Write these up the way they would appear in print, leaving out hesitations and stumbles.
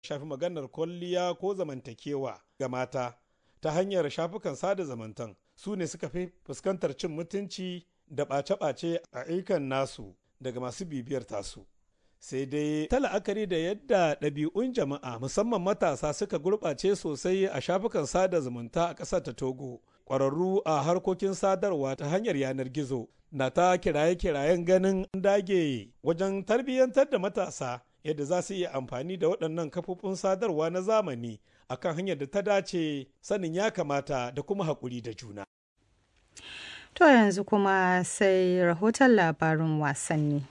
shafi maganar kwalliya ko zamantakewa ga mata ta hanyar shafukan sada zamantan su ne suka fi fuskantar cin mutunci da ɓace-ɓace a ayyukan nasu daga masu bibiyar tasu. Sai dai ta la'akari da yadda ɗabi'un jama'a musamman matasa suka gurɓace sosai a shafukan sada zumunta a ƙasar ta Togo, ƙwararru a harkokin sadarwa ta hanyar yanar gizo na ta kiraye-kirayen ganin dage wajen tarbiyyantar da matasa yadda za su iya amfani da waɗannan kafofin sadarwa na zamani akan hanyar da ta dace, sanin ya kamata da kuma haƙuri da juna. To yanzu kuma sai rahoton labarin wasanni.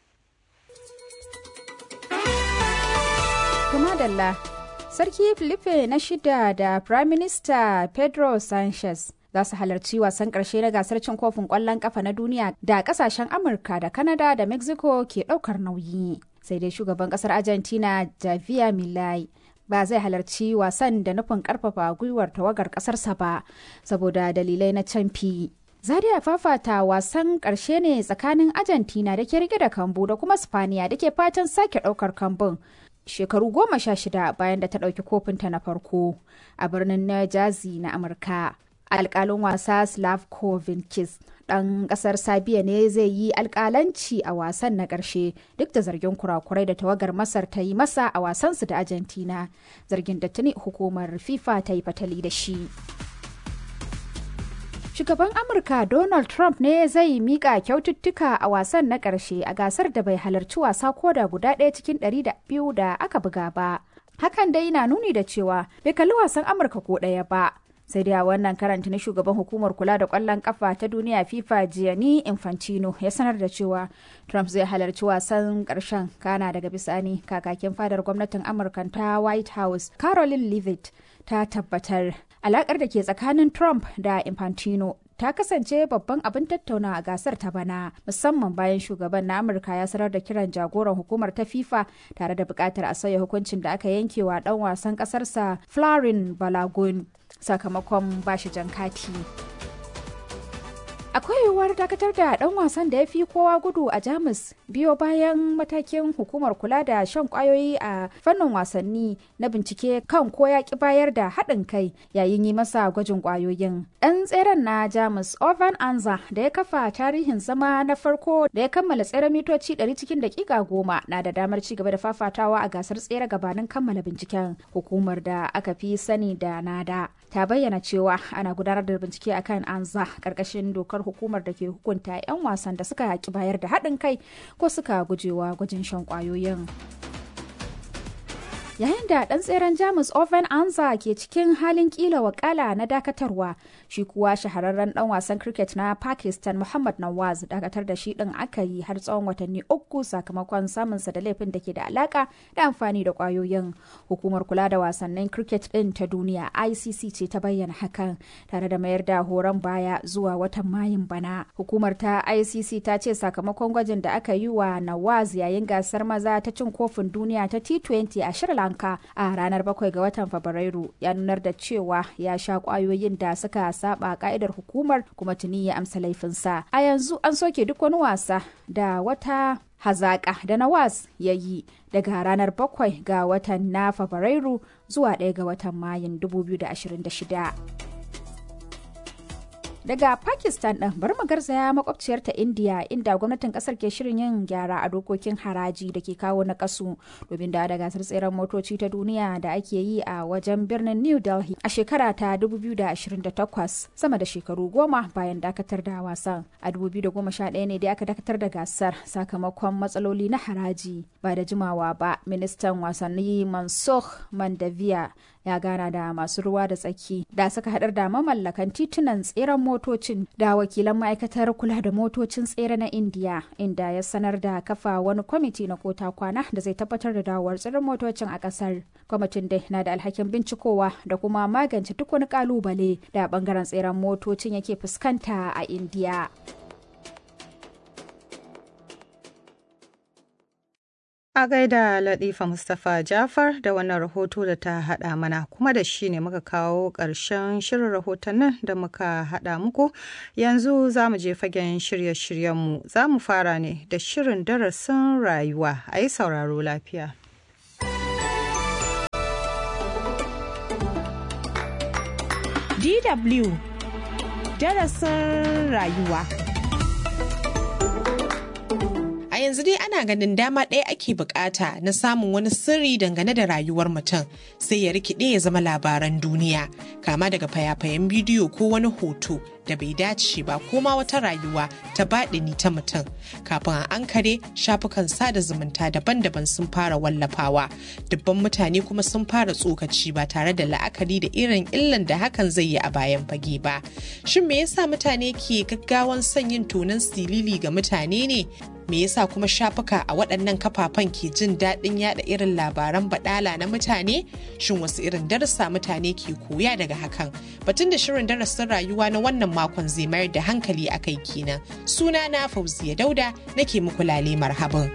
Tumadalla, Sarki Filipe na shida da Prime Minister Pedro Sanchez za su halarci wasan ƙarshe na gasar cin kofin ƙwallon ƙafa na duniya da ƙasashen Amurka da Canada da Mexico ke ɗaukar nauyi. Sai dai shugaban ƙasar Argentina Javier Milei ba zai halarci wasan da nufin ƙarfafa gwiwar tawagar ƙasarsa ba saboda dalilai na camfi. Zadiya fafata wasan ƙarshe ne tsakanin Argentina da ke rike da kambu da kuma Spaniya da ke fatan sake ɗaukar kambun shekaru 16 bayan da ta ɗauki kofinta na farko a birnin New Jersey na Amurka. Alƙalin wasa Slavko Vinkis ɗan ƙasar Sabiya ne zai yi alƙalanci a wasan na ƙarshe duk da zargin kurakurai da tawagar Masar ta yi masa a wasansu da Argentina, zargin da tuni hukumar FIFA ta yi fatali da shi. Shugaban Amurka Donald Trump ne zai mika kyaututtuka a wasan na ƙarshe a gasar da bai halarci wasa koda guda ɗaya cikin 200 da aka buga ba. Hakan dai na nuni da cewa bai kalli wasan Amurka ko ɗaya ba. Sai dai a wannan karanta na shugaban hukumar kula da ƙwallon ƙafa ta duniya FIFA Gianni Infantino ya sanar da cewa Trump zai halarci wasan ƙarshen, kana daga bisani kakakin fadar gwamnatin Amurka ta White House Caroline Leavitt ta tabbatar alakar da ke tsakanin Trump da Infantino ta kasance babban abin tattauna a gasar ta bana, musamman bayan shugaban na Amurka ya sanar da kiran jagoran hukumar ta FIFA tare da bukatar a sauya hukuncin da aka yanke wa dan wasan kasarsa Florin Balogun sakamakon bashi jan kati. Akwai yiwuwar dakatar da dan wasan da ya fi kowa gudu a Jamus biyo bayan matakin hukumar kula da shan kwayoyi a fannin wasanni na bincike kan ko ya ki bayar da haɗin kai yayin yi masa gwajin kwayoyin. Ɗan tseren na Jamus Ovan Anza da ya kafa tarihin zama na farko da ya kammala tseren mitoci 100 cikin dakika 10 na da damar ci gaba da fafatawa a gasar tsere gabanin kammala binciken. Hukumar da aka fi sani da NADA ta bayyana cewa ana gudanar da bincike akan Anza karkashin dokar hukumar da ke hukunta 'yan wasan da suka yaki bayar da haɗin kai ko suka gujewa gwajin shan ƙwayoyin. Yayin da ɗan tseren Jamus Oven Anza ke cikin halin kila wakala na dakatarwa, shi kuwa shahararren ɗan wasan cricket na Pakistan Muhammad Nawaz dakatar da shi ɗin aka yi har tsawon watanni 3 sakamakon samunsa da laifin da ke da alaka da amfani da ƙwayoyin. Hukumar kula da wasannin cricket ɗin ta duniya ICC ce ta bayyana hakan tare da mayar da horon baya zuwa watan Mayun bana. Hukumar ta ICC ta ce sakamakon gwajin da aka yi wa Nawaz yayin gasar maza ta cin kofin duniya ta T20 a Sri Lanka a ranar 7 ga watan Fabrairu ya nunar da cewa ya sha kwayoyin da suka saba ka'idar hukumar kuma tuni ya amsa laifinsa. A yanzu an soke duk wani wasa da wata hazaka da Nawaz ya yi daga ranar 7 ga watan na Fabrairu zuwa 1 ga watan Mayun 2026. Daga Pakistan ɗin bari mu garzaya makwabciyarta India inda gwamnatin ƙasar ke shirin yin gyara a dokokin haraji da ke kawo na kasu domin da gasar tseren motoci ta duniya da ake yi a wajen birnin New Delhi a shekara ta 2028 sama da shekaru 10 bayan dakatar da wasan. A 2011 ne da aka dakatar da gasar sakamakon matsaloli na haraji. Ba da jimawa ba, ministan wasanni Mansukh Mandaviya ya gana da masu ruwa da tsaki da suka haɗar da mamallakan titunan tseren motocin da wakilan ma'aikatar kula da motocin tsere na Indiya, inda ya sanar da kafa wani kwamiti na kota kwana da zai tabbatar da dawowar tseren motocin a ƙasar. Kwamitin dai na da alhakin bincikowa da kuma magance duk wani kalubale da bangaren tseren motocin yake fuskanta a Indiya. A gaida Latifa Mustapha Jafar da wannan rahoto da ta haɗa mana, kuma da shi ne muka kawo ƙarshen shirin rahotannin da muka haɗa muku. Yanzu za mu je fagen shirye-shiryenmu. Za mu fara ne da shirin darasin rayuwa. A yi sauraro lafiya. DW darasin rayuwa. A yanzu dai ana ganin dama ɗaya ake bukata na samun wani sirri dangane da rayuwar mutum sai ya rikide ya zama labaran duniya, kama daga fayafayen bidiyo ko wani hoto da bai dace ba ko ma wata rayuwa ta baɗini ta mutum. Kafin a ankare, shafukan sada zumunta daban-daban sun fara wallafawa, dubban mutane kuma sun fara tsokaci ba tare da la'akari da irin illan da hakan zai yi a bayan fage ba. Shin me yasa mutane ke gaggawan son yin tonon silili ga mutane ne? Me yasa kuma shafuka a waɗannan kafafen ke jin daɗin yada irin labaran baɗala na mutane? Shin wasu irin darussa mutane ke koya daga hakan? Batun da shirin darasin rayuwa na wannan makon zai mayar da hankali a kai kenan. Suna na Fauziya Dauda, nake muku lale marhaban.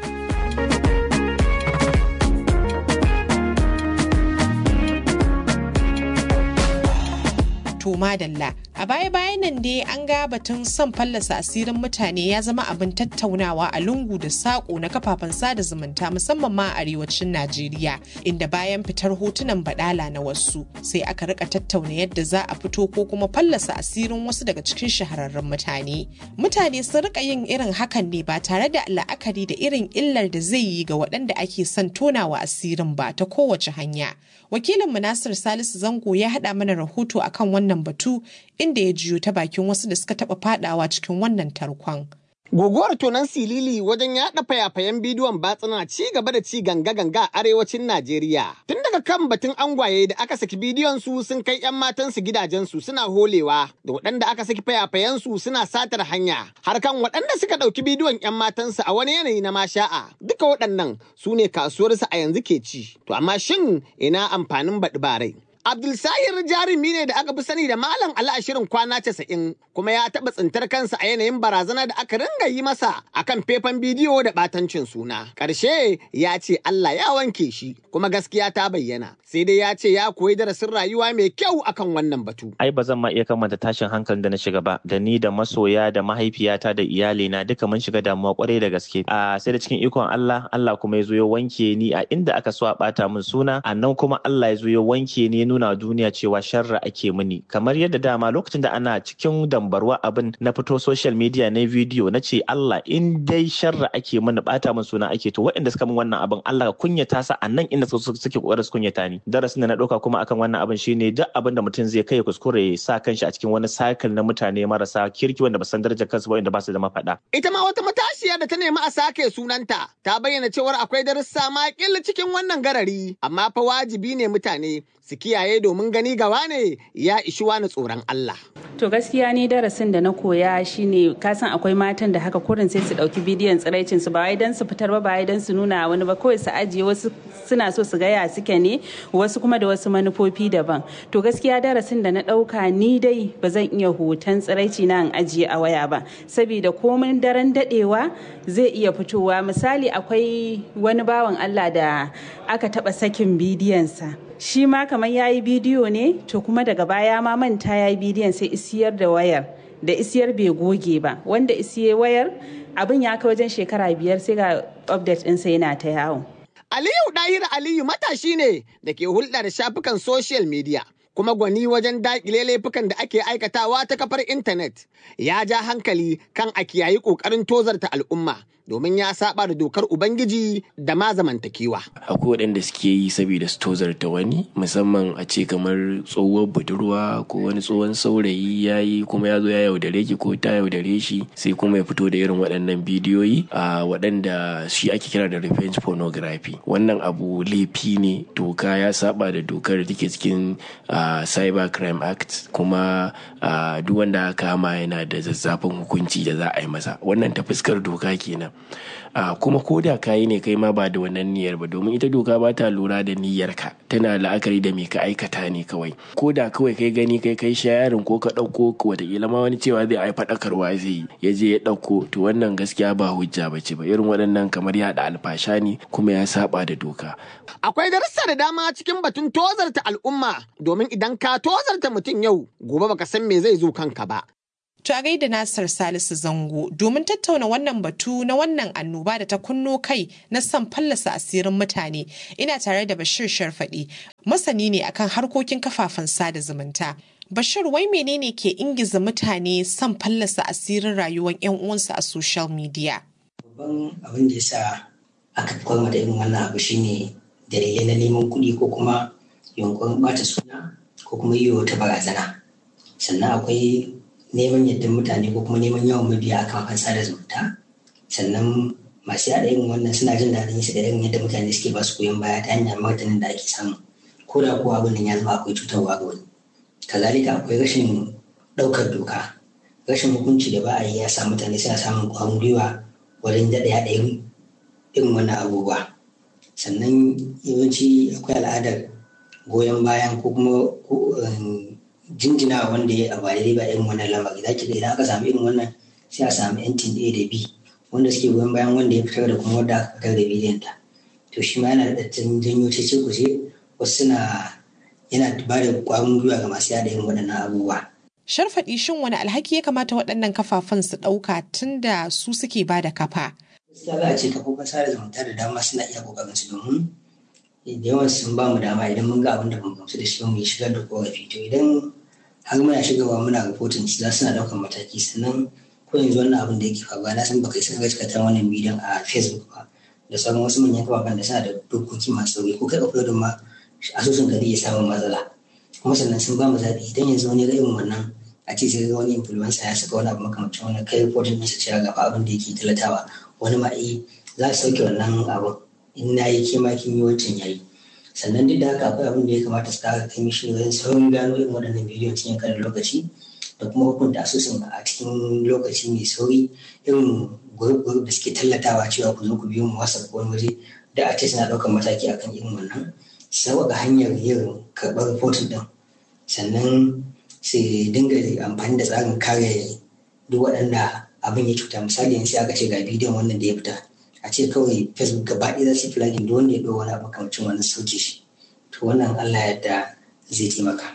To madalla, a baya-bayan nan dai an ga batun son fallasa asirin mutane ya zama abin tattaunawa a lungu da saƙo na kafafen sada zumunta musamman ma a arewacin Najeriya, inda bayan fitar hotunan baɗala na wasu sai aka rika tattauna yadda za a fito ko kuma fallasa asirin wasu daga cikin shahararrun mutane. Mutane sun rika yin irin hakan ne ba tare da la'akari da irin illar da zai yi ga waɗanda ake son tonawa asirin ba ta kowace hanya. Wakilin Nasir Salisu Zango ya haɗa mana rahoto akan wannan batu inda ya jiyo ta bakin wasu da suka taɓa fadawa cikin wannan tarkon. Guguwar tonon silili wajen yaɗa fayafayen bidiyon batsuna ci gaba da ci ganga-ganga a arewacin Najeriya. Tun daga kan batun angwaye da aka saki bidiyon su sun kai 'yan matansu gidajensu suna holewa, da waɗanda aka saki fayafayen su suna satar hanya, har kan waɗanda suka ɗauki bidiyon 'yan matansu a wani yanayi na masha'a. Duka waɗannan su ne kasuwarsu a yanzu ke ci. To amma shin ina amfanin baɗi barai? Abdulsahir jarumi ne da aka fi sani da Malam Ali a shirin kwana 90, kuma ya taɓa tsintar kansa a yanayin barazana da aka ringa yi masa akan faifan bidiyo da ɓatancin suna. Ƙarshe ya ce Allah ya wanke shi, kuma gaskiya ta bayyana. Sai dai ya ce ya koyi darasin rayuwa mai kyau akan wannan batu. Ai ba zan ma iya kamanta tashin hankalin da na shiga ba, da ni da masoya da mahaifiyata da iyalina duka mun shiga damuwa kwarai da gaske. Sai da cikin ikon Allah, Allah kuma ya zo ya wanke ni a inda aka so a ɓata min suna, annan kuma Allah ya zo ya wanke ni nuna duniya cewa sharra ake mini. Kamar yadda dama lokacin da ana cikin dambarwa abin na fito social media na video na ce Allah in dai sharra ake mini bata min suna ake, to waɗanda suka min wannan abin Allah ka kunyata sa a nan inda suke kokarin su kunyata ni. Darasin da na ɗauka kuma akan wannan abin shine duk abin da mutum zai kai kuskure ya sa kanshi a cikin wani cycle na mutane marasa kirki wanda ba san darajar kansu ba, wanda ba su da mafaɗa. Ita ma wata matashiya da ta nemi a sake sunanta ta bayyana cewar akwai darussa makil cikin wannan garari, amma fa wajibi ne mutane su kiyaye domin gani gawa ne ya ishi wani tsoron Allah. To gaskiya ne darasin da na koya shine kasan akwai matan da haka kurin sai su dauki bidiyon tsiraicin su, ba wai dan su fitar ba wai dan su nuna wani ba, kawai su ajiye, wasu suna so su gaya suke ne, wasu kuma da wasu manufofi daban. To gaskiya darasin da na dauka ni dai ba zan iya hoton tsiraici na in ajiye a waya ba, saboda komin daren dadewa zai iya fitowa. Misali akwai wani bawan Allah da aka taba sakin bidiyonsa, shi ma kamar ya yi bidiyo ne, to kuma daga baya ma manta ya yi bidiyon sai isiyar da wayar, da isiyar bai goge ba, wanda isiye wayar abin ya kai wajen shekara 5 sai ga update ɗinsa yana ta yawo. Aliyu Ɗahir Aliyu matashi ne da ke hulɗa da shafukan social media, kuma gwani wajen daƙile laifukan da ake aikatawa ta kafar intanet. Ya ja hankali kan a kiyayi ƙoƙarin tozarta al'umma, domin ya saba da dokar Ubangiji da ma zamantakewa. Akwai waɗanda suke yi saboda su tozarta wani, musamman a ce kamar tsohuwar budurwa ko wani tsohon saurayi ya yi kuma ya zo ya yaudare ki ko ta yaudare shi, sai kuma ya fito da irin waɗannan bidiyoyi a waɗanda shi ake kira da revenge pornography. Wannan abu laifi ne, doka ya saba da dokar da take cikin Cyber Crime Act, kuma duk wanda aka kama yana da zazzafin hukunci da za a yi masa. Wannan ta fuskar doka kenan. Kuma ko da kayi ne kai ma ba da wannan niyyar ba, domin ita doka ba ta lura da niyyarka, tana la'akari da me ka aikata ne kawai. Ko da kawai kai gani kai shayarin ko ka ɗauko, wataƙila ma wani cewa zai ai faɗakarwa zai ya je ya ɗauko, to wannan gaskiya ba hujja ba ce ba. Irin waɗannan kamar yaɗa alfasha ne kuma ya saba da doka. Akwai darussa da dama cikin batun tozarta al'umma, domin idan ka tozarta mutum yau, gobe baka san me zai zo kanka ba. To a gaida Nasir Salisu Zango domin tattauna wannan batu na wannan annoba da ta kunno kai na son fallasa asirin mutane, ina tare da Bashir Sharfaɗi, masani ne akan harkokin kafafen sada zumunta. Bashir, wai menene ke ingiza mutane son fallasa asirin rayuwar 'yan uwansu a social media? Babban abin da ya sa aka kwalma da irin wannan abu shine dalilai na neman kuɗi ko kuma yunkurin ɓata suna ko kuma yi wata barazana. Sannan akwai neman yadda mutane ko kuma neman yawan mabiya a kafafen sada zumunta. Sannan masu yaɗa irin wannan suna jin daɗin su da irin yadda mutane suke ba su goyon baya ta hanyar martanin da ake samu. Ko da kuwa abin nan ya zama akwai cutarwa ga wani. Kazalika akwai rashin ɗaukar doka, rashin hukunci da ba a yi ya sa mutane suna samun ƙwarin gwiwa wajen daɗa yaɗa irin wannan abubuwa. Sannan yawanci akwai al'adar goyon bayan ko kuma jinjina wanda ya abu daidai ba irin wannan lamari. Za ki ga idan aka samu irin wannan sai a samu yantin A da B wanda suke goyon bayan wanda ya fitar da kuma wanda aka fitar da bidiyon ta. To shi ma yana da janyo cece-kuce wasu yana ba da ƙwarin gwiwa ga masu yada irin waɗannan abubuwa. Sharfaɗi, shin wani alhaki ya kamata waɗannan kafafen su ɗauka tun da su suke ba da kafa? Gaskiya za a ce kafofin sada zumunta da dama suna iya ƙoƙarin su domin da yawan sun ba mu dama idan mun ga abin da ban gamsu da shi mu yi shigar da ƙorafi. To idan har muna shigarwa muna rahoton za suna ɗaukar mataki. Sannan ko yanzu wannan abin da yake faruwa na san baka isa gaskata wannan bidiyon a Facebook ba da sauran wasu manyan kafafen da suna da dokoki masu tsauri ko kai uploadin ma asusun ka zai iya samun matsala. Kuma sannan sun ba mu zaɓi idan yanzu wani ga irin wannan a ce sai ga wani influencer ya saka wani abu makamancin wani kai reporting ɗinsa cewa ga abin da yake talatawa wani ma za su sauke wannan abin in na yi ke ma kin yi wancan yayi. Sannan duk da haka akwai abin da ya kamata su ƙara kai mishi wajen saurin gano irin waɗannan bidiyon cikin ƙarin lokaci da kuma hukunta asusun a cikin lokaci mai sauri irin group da suke tallatawa cewa ku zo ku biyo mu WhatsApp ko wani waje da a ce suna ɗaukar mataki akan irin wannan. Sauƙaƙa hanyar yin karɓar rahoton ɗin sannan su dinga amfani da tsarin kare duk waɗanda abin ya cuta. Misali yanzu aka ce ga bidiyon wannan da ya fita a ce kawai Facebook gaba ɗaya za su yi flagging duk wanda ya ɗau wani abu kamcin wannan sauke shi. To wannan Allah yadda zai taimaka.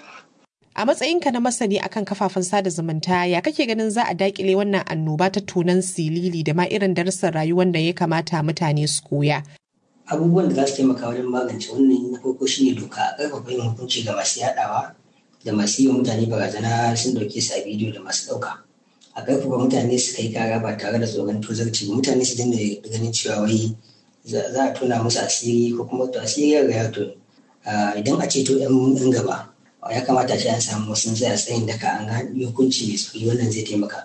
A matsayinka na masani akan kafafen sada zumunta, ya kake ganin za a daƙile wannan annoba ta tonan silili da ma irin darussan rayuwar da ya kamata mutane su koya? Abubuwan da za su taimaka wajen magance wannan na farko shine doka, a ƙarfafa yin hukunci ga masu yaɗawa da masu yi wa mutane barazana sun ɗauke su a bidiyo da masu ɗauka. A ƙarfafa mutane su kai kara ba tare da tsoron tozarci. Mutane su dinga ganin cewa wai za a tona musu asiri ko kuma to asiri ya riga to idan a ceto 'yan gaba ya kamata ce an samu wasu tsaya tsayin daka an yi hukunci mai tsauri, wannan zai taimaka.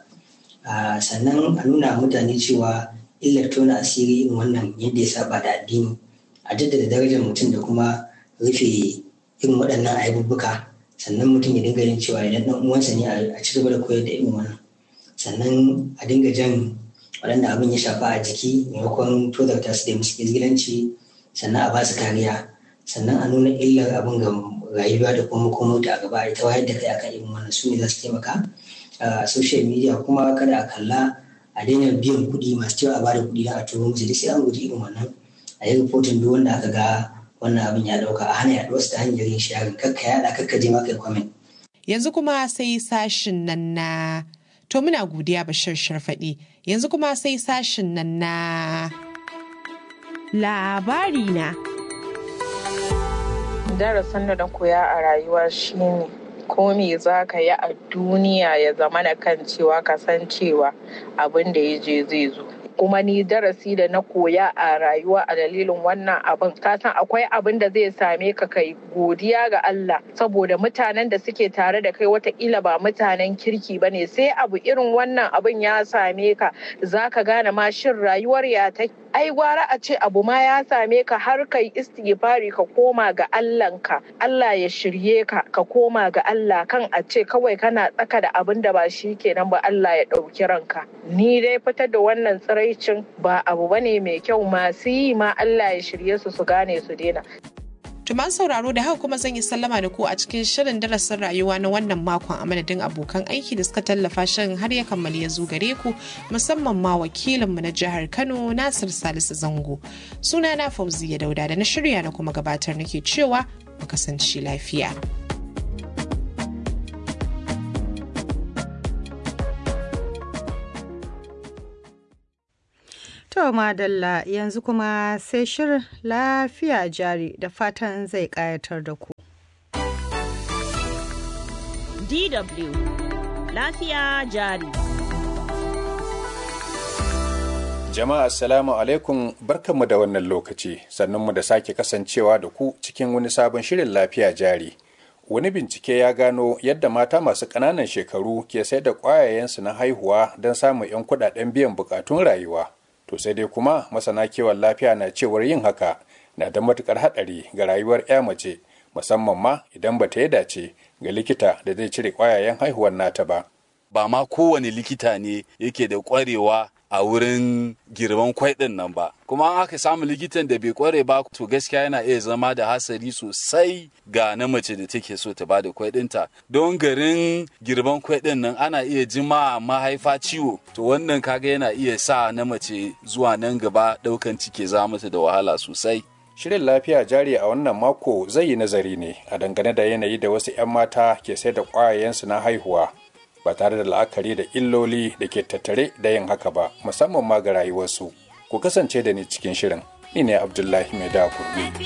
Sannan a nuna mutane cewa illar tona asiri irin wannan yadda ya saba da addini, a jaddada darajar mutum da kuma rufe irin waɗannan aibubbuka. Sannan mutum ya dinga yin cewa idan ɗan uwansa ne a ci gaba da koyar da irin wannan. Sannan a dinga jan waɗanda abin ya shafa a jiki maimakon tozarta su da musu izgilanci. Sannan a ba su kariya. Sannan a nuna illar abin ga rayuwa da kuma makomota a gaba, ita wayar da kai akan irin wannan su ne za su taimaka. A social media kuma kada a kalla a daina biyan kuɗi masu cewa a bada kuɗi don a turo musu, duk sai an guji irin wannan. A yi rahoton duk wanda aka ga wannan abin ya ɗauka, a hana yaɗuwar su ta hanyar yin sharing, kakka yaɗa kakka je ma kai comment. Yanzu kuma sai sashin nan na to muna godiya Bashir Sharfaɗi. Yanzu kuma sai sashin nan na labari na. Darasin da na koya a rayuwa shine ko me za ka yi a duniya ya zama na kan cewa ka san cewa abin da ya je zai zo. Kuma ni darasi da na koya a rayuwa a dalilin wannan abin, ka san akwai abin da zai same ka kai godiya ga Allah saboda mutanen da suke tare da kai watakila ba mutanen kirki ba ne, sai abu irin wannan abin ya same ka za ka gane ma shin rayuwar ya ta ai gwara a ce abu ma ya same ka har kai istighfari ka koma ga Allahnka, Allah ya shirye ka ka koma ga Allah, kan a ce kawai kana tsaka da abin da ba shi kenan ba Allah ya ɗauki ranka. Ni dai fitar da wannan tsiraicin ba abu bane mai kyau, masu yi ma Allah ya shirye su su gane su daina. Tuman sauraro da haka kuma zan yi sallama da ku a cikin shirin darasin rayuwa na wannan makon a madadin abokan aiki da suka tallafa shirin har ya kammali ya zo gare ku, musamman ma wakilinmu na jihar Kano Nasir Salisu Zango. Sunana Fauziya Dauda da na shirya na kuma gabatar nake cewa mu kasance lafiya. To madalla yanzu kuma sai shirin lafiya jari da fatan zai ƙayatar da ku. DW lafiya jari. Jama'a assalamu alaikum, barkanmu da wannan lokaci, sannunmu da sake kasancewa da ku cikin wani sabon shirin lafiya jari. Wani bincike ya gano yadda mata masu ƙananan shekaru ke sai da ƙwayayensu na haihuwa don samun 'yan kuɗaɗen biyan buƙatun rayuwa. To sai dai kuma masana kiwon lafiya na cewar yin haka na da matuƙar haɗari ga rayuwar 'ya mace, musamman ma idan ba ta yi dace ga likita da zai cire ƙwayayen haihuwar nata ba. Ba ma kowane likita ne yake da ƙwarewa a wurin girban kwai ɗin nan ba, kuma an aka samu likitan da bai kware ba to gaskiya yana iya zama da hasari sosai ga na mace da take so ta bada kwai ɗinta, don garin girban kwai ɗin nan ana iya jima mahaifa ciwo, to wannan kaga yana iya sa na mace zuwa nan gaba ɗaukan ciki za mata da wahala sosai. Shirin lafiya jari a wannan mako zai yi nazari ne a dangane da yanayi da wasu 'yan mata ke sai da ƙwayayensu na haihuwa ba tare da la'akari da illoli da ke tattare da yin haka ba, musamman ma ga rayuwarsu. Ku kasance da ni cikin shirin. Ni ne Abdullahi Mai da Kurbi.